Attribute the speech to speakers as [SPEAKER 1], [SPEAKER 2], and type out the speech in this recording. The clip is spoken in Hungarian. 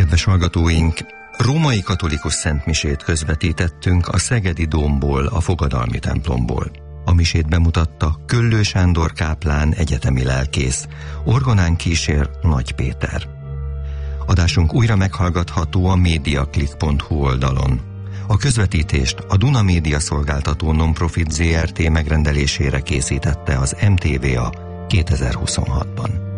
[SPEAKER 1] Kedves hallgatóink, római katolikus szentmisét közvetítettünk a Szegedi Dómból, a Fogadalmi templomból. A misét bemutatta Köllő Sándor káplán, egyetemi lelkész, orgonán kísér Nagy Péter. Adásunk újra meghallgatható a mediaclick.hu oldalon. A közvetítést a Duna Média Szolgáltató Nonprofit Zrt. Megrendelésére készítette az MTVA 2026-ban.